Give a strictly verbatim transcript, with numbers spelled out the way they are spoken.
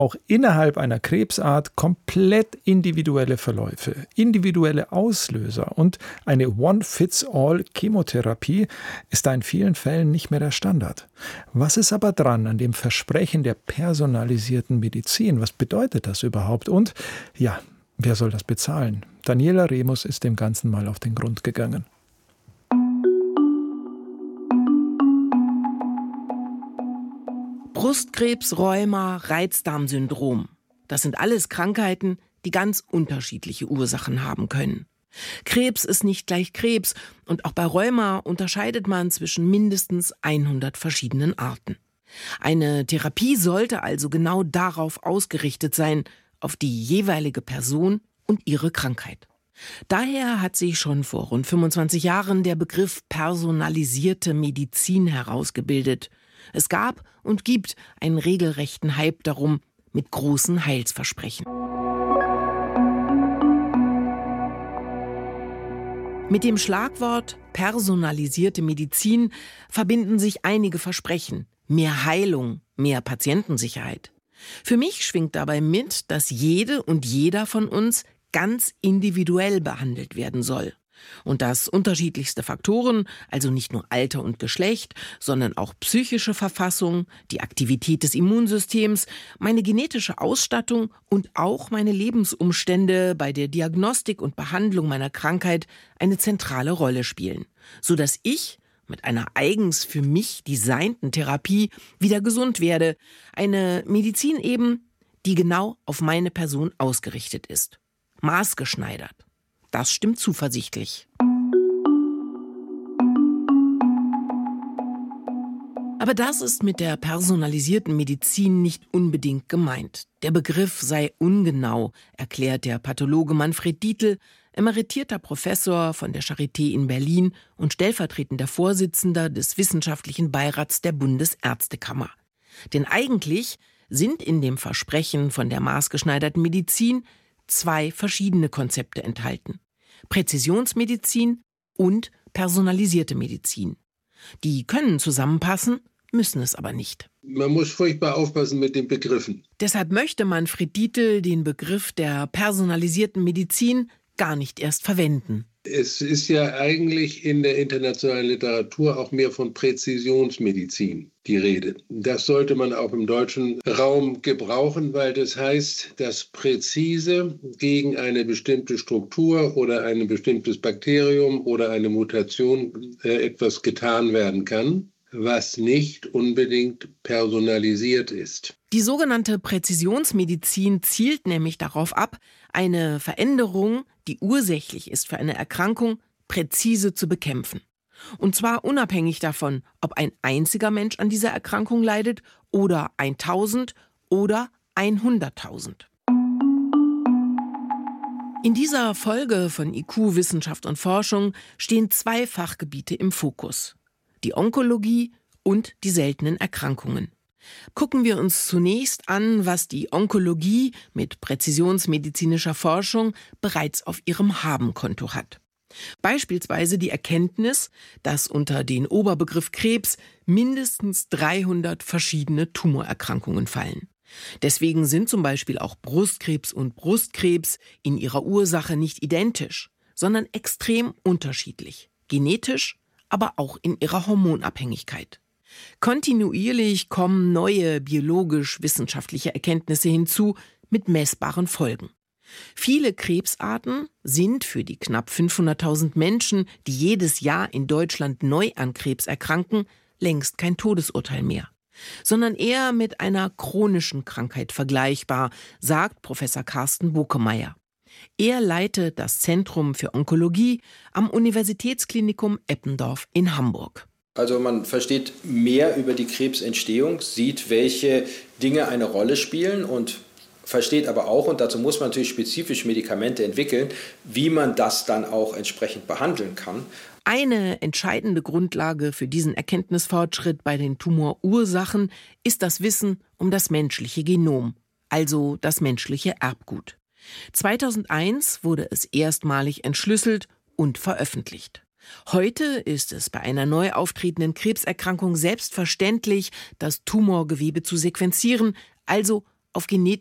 auch innerhalb einer Krebsart komplett individuelle Verläufe, individuelle Auslöser und eine One-Fits-All-Chemotherapie ist da in vielen Fällen nicht mehr der Standard. Was ist aber dran an dem Versprechen der personalisierten Medizin? Was bedeutet das überhaupt? Und ja, wer soll das bezahlen? Daniela Remus ist dem Ganzen mal auf den Grund gegangen. Brustkrebs, Rheuma, Reizdarmsyndrom. Das sind alles Krankheiten, die ganz unterschiedliche Ursachen haben können. Krebs ist nicht gleich Krebs und auch bei Rheuma unterscheidet man zwischen mindestens hundert verschiedenen Arten. Eine Therapie sollte also genau darauf ausgerichtet sein, auf die jeweilige Person und ihre Krankheit. Daher hat sich schon vor rund fünfundzwanzig Jahren der Begriff personalisierte Medizin herausgebildet. Es gab und gibt einen regelrechten Hype darum mit großen Heilsversprechen. Mit dem Schlagwort personalisierte Medizin verbinden sich einige Versprechen. Mehr Heilung, mehr Patientensicherheit. Für mich schwingt dabei mit, dass jede und jeder von uns ganz individuell behandelt werden soll. Und dass unterschiedlichste Faktoren, also nicht nur Alter und Geschlecht, sondern auch psychische Verfassung, die Aktivität des Immunsystems, meine genetische Ausstattung und auch meine Lebensumstände bei der Diagnostik und Behandlung meiner Krankheit eine zentrale Rolle spielen, sodass ich mit einer eigens für mich designten Therapie wieder gesund werde. Eine Medizin eben, die genau auf meine Person ausgerichtet ist. Maßgeschneidert. Das stimmt zuversichtlich. Aber das ist mit der personalisierten Medizin nicht unbedingt gemeint. Der Begriff sei ungenau, erklärt der Pathologe Manfred Dietl, emeritierter Professor von der Charité in Berlin und stellvertretender Vorsitzender des Wissenschaftlichen Beirats der Bundesärztekammer. Denn eigentlich sind in dem Versprechen von der maßgeschneiderten Medizin zwei verschiedene Konzepte enthalten. Präzisionsmedizin und personalisierte Medizin. Die können zusammenpassen, müssen es aber nicht. Man muss furchtbar aufpassen mit den Begriffen. Deshalb möchte Manfred Dietl den Begriff der personalisierten Medizin gar nicht erst verwenden. Es ist ja eigentlich in der internationalen Literatur auch mehr von Präzisionsmedizin die Rede. Das sollte man auch im deutschen Raum gebrauchen, weil das heißt, dass präzise gegen eine bestimmte Struktur oder ein bestimmtes Bakterium oder eine Mutation äh, etwas getan werden kann, was nicht unbedingt personalisiert ist. Die sogenannte Präzisionsmedizin zielt nämlich darauf ab, eine Veränderung, die ursächlich ist für eine Erkrankung, präzise zu bekämpfen. Und zwar unabhängig davon, ob ein einziger Mensch an dieser Erkrankung leidet oder tausend oder hunderttausend. In dieser Folge von I Q, Wissenschaft und Forschung stehen zwei Fachgebiete im Fokus: die Onkologie und die seltenen Erkrankungen. Gucken wir uns zunächst an, was die Onkologie mit präzisionsmedizinischer Forschung bereits auf ihrem Habenkonto hat. Beispielsweise die Erkenntnis, dass unter den Oberbegriff Krebs mindestens dreihundert verschiedene Tumorerkrankungen fallen. Deswegen sind zum Beispiel auch Brustkrebs und Brustkrebs in ihrer Ursache nicht identisch, sondern extrem unterschiedlich, genetisch, aber auch in ihrer Hormonabhängigkeit. Kontinuierlich kommen neue biologisch-wissenschaftliche Erkenntnisse hinzu mit messbaren Folgen. Viele Krebsarten sind für die knapp fünfhunderttausend Menschen, die jedes Jahr in Deutschland neu an Krebs erkranken, längst kein Todesurteil mehr, sondern eher mit einer chronischen Krankheit vergleichbar, sagt Professor Carsten Bokemeyer. Er leitet das Zentrum für Onkologie am Universitätsklinikum Eppendorf in Hamburg. Also man versteht mehr über die Krebsentstehung, sieht, welche Dinge eine Rolle spielen und versteht aber auch, und dazu muss man natürlich spezifisch Medikamente entwickeln, wie man das dann auch entsprechend behandeln kann. Eine entscheidende Grundlage für diesen Erkenntnisfortschritt bei den Tumorursachen ist das Wissen um das menschliche Genom, also das menschliche Erbgut. zweitausendeins wurde es erstmalig entschlüsselt und veröffentlicht. Heute ist es bei einer neu auftretenden Krebserkrankung selbstverständlich, das Tumorgewebe zu sequenzieren, also auf genetische